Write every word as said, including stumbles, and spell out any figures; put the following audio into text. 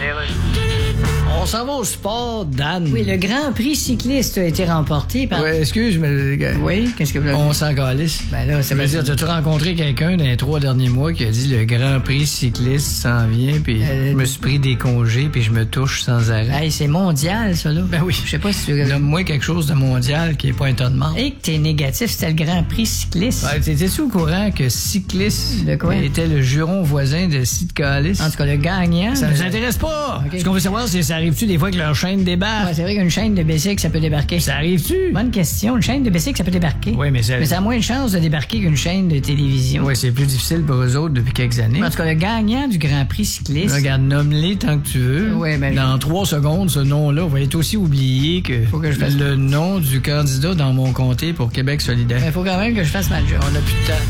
On s'en va au sport, Dan. Oui, le Grand Prix cycliste a été remporté par... Oui, excuse, mais... Oui, qu'est-ce que vous avez On dit? s'en calisse. Ben là, Ça veut dire, t'as-tu rencontré quelqu'un dans les trois derniers mois qui a dit le Grand Prix cycliste s'en vient, puis Euh, je me suis pris des congés, puis je me touche sans arrêt? Hey, c'est mondial, ça, là. Ben oui. Je sais pas si tu... Donne-moi quelque chose de mondial qui est pas un tas de marde. Et que t'es négatif, c'était le Grand Prix cycliste. Ouais, t'étais-tu au courant que cycliste De quoi? était le juron voisin de Sid Callis? En tout cas, le gagnant... Ça de- nous intéresse pas! Ok. Ce qu'on veut savoir, c'est ça arrive-tu des fois que leur chaîne débarque? Ouais, c'est vrai qu'une chaîne de bicycle, ça peut débarquer. Ça arrive-tu? Bonne question. Une chaîne de bicycle, ça peut débarquer. Oui, mais ça... Mais ça a moins de chances de débarquer qu'une chaîne de télévision. Ouais, c'est plus difficile pour eux autres depuis quelques années. Mais en tout cas, le gagnant du Grand Prix cycliste... Regarde, nomme-les tant que tu veux. Ouais, ben- Dans trois secondes, ce nom-là va être aussi oublié que, Faut que je fasse- le nom du candidat dans mon comté pour Québec solidaire. Il faut quand même que je fasse ma job. On n'a plus de temps.